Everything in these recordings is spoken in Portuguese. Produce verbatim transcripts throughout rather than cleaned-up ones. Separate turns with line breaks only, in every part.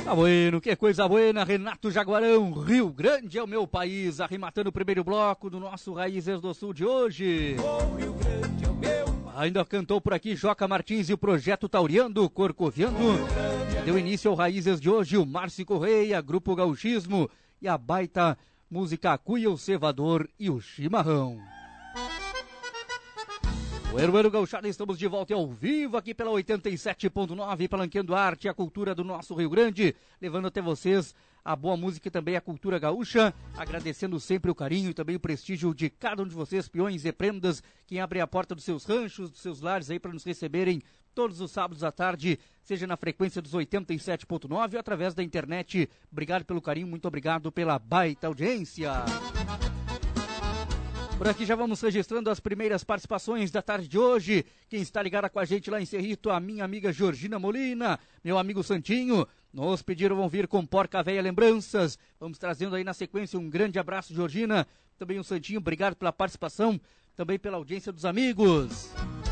Tá bueno, que coisa buena, Renato Jaguarão, Rio Grande é o meu país, arrematando o primeiro bloco do nosso Raízes do Sul de hoje.
O Rio Grande é o meu.
Ainda cantou por aqui Joca Martins e o Projeto Tauriando, Corcoviando. Deu início ao Raízes de hoje o Márcio Correia, Grupo Gauchismo e a baita música Cuia, o Cevador e o Chimarrão. O Hermano Gauchada, estamos de volta ao vivo aqui pela oitenta e sete ponto nove, palanqueando a arte e a cultura do nosso Rio Grande, levando até vocês a boa música e também a cultura gaúcha, agradecendo sempre o carinho e também o prestígio de cada um de vocês, peões e prendas, que abrem a porta dos seus ranchos, dos seus lares aí para nos receberem todos os sábados à tarde, seja na frequência dos oitenta e sete ponto nove ou através da internet. Obrigado pelo carinho, muito obrigado pela baita audiência. Por aqui já vamos registrando as primeiras participações da tarde de hoje. Quem está ligada com a gente lá em Cerrito, a minha amiga Georgina Molina, meu amigo Santinho, nos pediram ouvir com Porca Véia Lembranças. Vamos trazendo aí na sequência um grande abraço, Georgina. Também o Santinho, obrigado pela participação, também pela audiência dos amigos.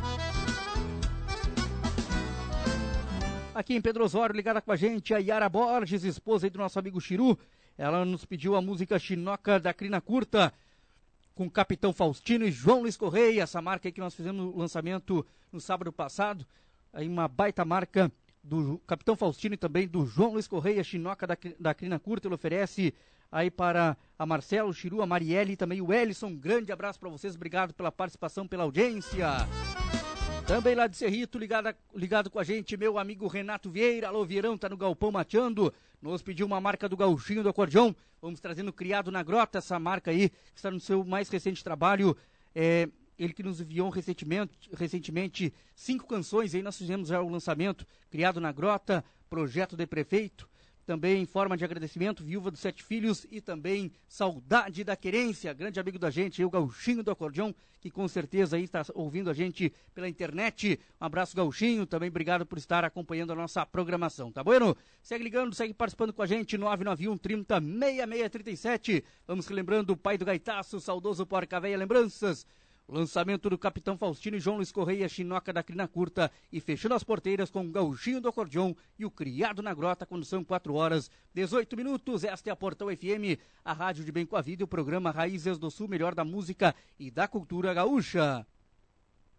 Aqui em Pedro Osório, ligada com a gente, a Yara Borges, esposa aí do nosso amigo Chiru. Ela nos pediu a música Chinoca da Crina Curta, com Capitão Faustino e João Luiz Correia, essa marca aí que nós fizemos o lançamento no sábado passado, aí uma baita marca do Capitão Faustino e também do João Luiz Correia, Chinoca da, da Crina Curta. Ele oferece aí para a Marcelo, o Chiru, a Marielle e também o Ellison. Um grande abraço para vocês, obrigado pela participação, pela audiência. Também lá de Cerrito, ligado, ligado com a gente, meu amigo Renato Vieira. Alô, Vieirão, tá no galpão mateando. Nos pediu uma marca do gauchinho do acordeão. Vamos trazendo Criado na Grota, essa marca aí, que está no seu mais recente trabalho. É, ele que nos enviou recentemente, recentemente cinco canções, aí nós fizemos já o lançamento. Criado na Grota, Projeto de Prefeito. Também em forma de agradecimento, Viúva dos Sete Filhos e também Saudade da Querência, grande amigo da gente, o Gauchinho do Acordeão, que com certeza aí está ouvindo a gente pela internet. Um abraço, Gauchinho, também obrigado por estar acompanhando a nossa programação, tá bueno? Segue ligando, segue participando com a gente, nove nove um, trinta, sessenta e seis, trinta e sete. Vamos relembrando o pai do gaitaço, saudoso Porca Véia Lembranças. Lançamento do Capitão Faustino e João Luiz Correia, Chinoca da Crina Curta, e fechando as porteiras com o Gauchinho do Acordeão e o Criado na Grota, quando são quatro horas, dezoito minutos. Esta é a Portão F M, a rádio de bem com a vida, e o programa Raízes do Sul, melhor da música e da cultura gaúcha.